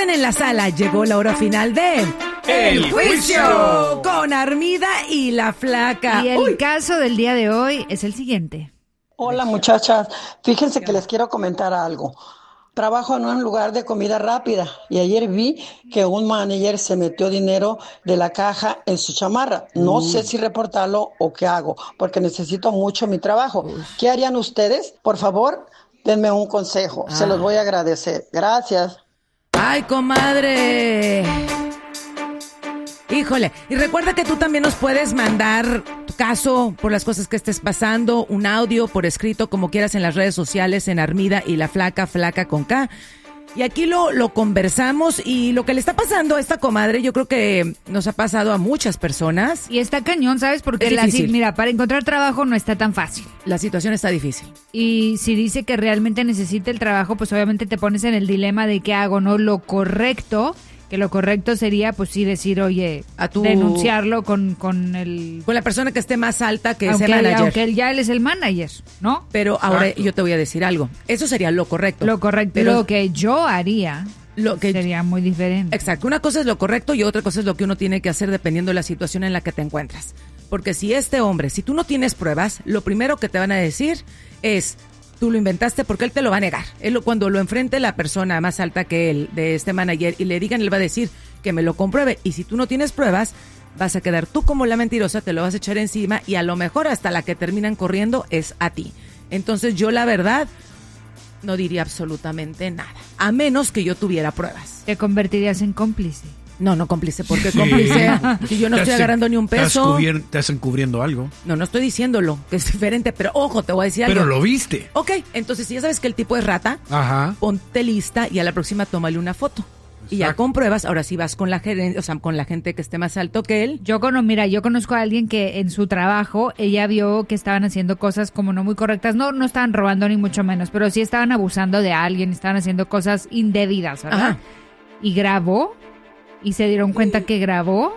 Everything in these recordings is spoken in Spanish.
están en la sala, llegó la hora final de El Juicio con Armida y la Flaca. Y el caso del día de hoy es el siguiente. Hola muchachas, fíjense que les quiero comentar algo. Trabajo en un lugar de comida rápida y ayer vi que un manager se metió dinero de la caja en su chamarra. No sé si reportarlo o qué hago, porque necesito mucho mi trabajo. ¿Qué harían ustedes? Por favor, denme un consejo. Se los voy a agradecer. Gracias. ¡Ay, comadre! Híjole, y recuerda que tú también nos puedes mandar tu caso por las cosas que estés pasando, un audio por escrito, como quieras, en las redes sociales, en Armida y la Flaca, Flaca con K. Y aquí lo conversamos, y lo que le está pasando a esta comadre, yo creo que nos ha pasado a muchas personas. Y está cañón, ¿sabes? Porque mira, para encontrar trabajo no está tan fácil. La situación está difícil. Y si dice que realmente necesita el trabajo, pues obviamente te pones en el dilema de qué hago, ¿no? Lo correcto sería, pues sí, decir, oye, denunciarlo con la persona que esté más alta que ese manager. Aunque él es el manager, ¿no? Pero ahora yo te voy a decir algo. Eso sería lo correcto. Lo correcto. Pero lo que yo haría sería muy diferente. Exacto. Una cosa es lo correcto y otra cosa es lo que uno tiene que hacer dependiendo de la situación en la que te encuentras. Porque si tú no tienes pruebas, lo primero que te van a decir es: tú lo inventaste, porque él te lo va a negar. Cuando lo enfrente la persona más alta que él, de este manager, y le digan, él va a decir que me lo compruebe. Y si tú no tienes pruebas, vas a quedar tú como la mentirosa, te lo vas a echar encima, y a lo mejor hasta la que terminan corriendo es a ti. Entonces yo, la verdad, no diría absolutamente nada, a menos que yo tuviera pruebas. ¿Te convertirías en cómplice? No cómplice, porque cómplice, si yo no estoy agarrando ni un peso. Te hacen cubriendo algo. No estoy diciéndolo, que es diferente, pero ojo, te voy a decir algo. Pero lo viste. Ok, entonces si ya sabes que el tipo es rata, ponte lista y a la próxima tómale una foto. Exacto. Y ya compruebas, ahora sí vas con la gerente, o sea, con la gente que esté más alto que él. Yo conozco a alguien que en su trabajo, ella vio que estaban haciendo cosas como no muy correctas. No estaban robando ni mucho menos, pero sí estaban abusando de alguien, estaban haciendo cosas indebidas, ¿verdad? Ajá. Y grabó. Y se dieron cuenta que grabó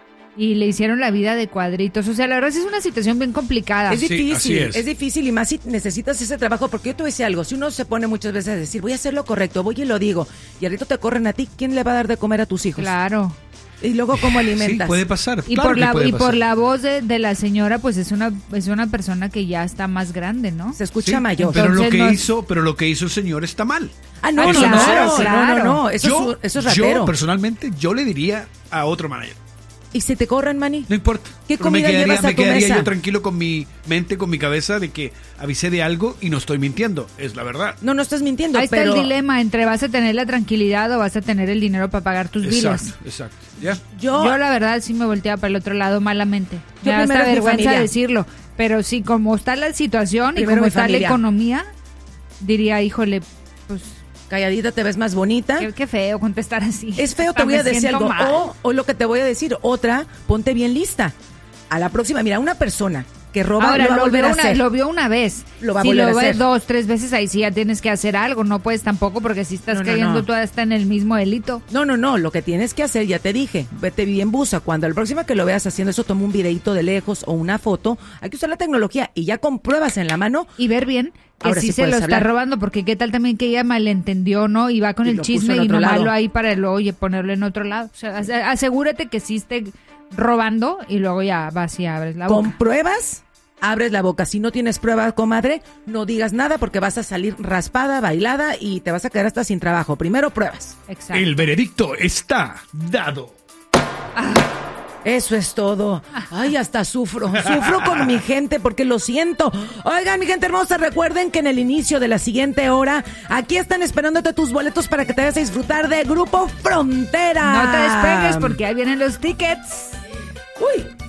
y le hicieron la vida de cuadritos. O sea, la verdad es una situación bien complicada. Es difícil, sí, es difícil, y más si necesitas ese trabajo, porque yo te voy a decir algo. Si uno se pone muchas veces a decir, voy a hacer lo correcto, voy y lo digo, y ahorita te corren a ti, ¿quién le va a dar de comer a tus hijos? Claro. Y luego, ¿cómo alimentas? Sí, puede pasar. Y por la voz de la señora, pues es una persona que ya está más grande, ¿no? Se escucha mayor. Pero lo que hizo el señor está mal. No, claro. Eso es ratero. Yo, personalmente, le diría a otro manager. ¿Y si te corren, Manny? No importa. ¿Qué comida llevas a tu mesa? Me quedaría yo tranquilo con mi mente, con mi cabeza, de que avisé de algo y no estoy mintiendo. Es la verdad. No estás mintiendo, Ahí está el dilema entre vas a tener la tranquilidad o vas a tener el dinero para pagar tus biles. Exacto. ¿Ya? Yo la verdad sí me volteaba para el otro lado malamente. Me da hasta vergüenza decirlo. Pero sí, como está la situación y como está la economía, diría, híjole, pues... calladita te ves más bonita. Qué feo contestar así. Es feo, te voy a decir algo. O lo que te voy a decir, otra, ponte bien lista. A la próxima, mira, una persona que roba, ahora, lo va a volver a hacer. Lo vio una vez. Lo va a volver a hacer. Si lo ves 2, 3 veces, ahí sí ya tienes que hacer algo. No puedes tampoco, porque si estás cayendo tú hasta en el mismo delito. No. Lo que tienes que hacer, ya te dije, vete bien busa. Cuando la próxima que lo veas haciendo eso, toma un videito de lejos o una foto. Hay que usar la tecnología y ya con pruebas en la mano. Y ver bien que ahora sí se lo está robando, porque qué tal también que ella malentendió, ¿no? Y va con el chisme y nomás lo ahí para ponerlo en otro lado. O sea, asegúrate que sí esté robando y luego ya vas y abres la boca. ¿Con pruebas? Abres la boca. Si no tienes pruebas, comadre, no digas nada, porque vas a salir raspada, bailada, y te vas a quedar hasta sin trabajo. Primero pruebas. Exacto. El veredicto está dado. Eso es todo. Ay, hasta sufro con mi gente, porque lo siento. Oigan, mi gente hermosa, recuerden que en el inicio de la siguiente hora, aquí están esperándote tus boletos para que te vayas a disfrutar de Grupo Frontera. No te despegues, porque ahí vienen los tickets. Uy.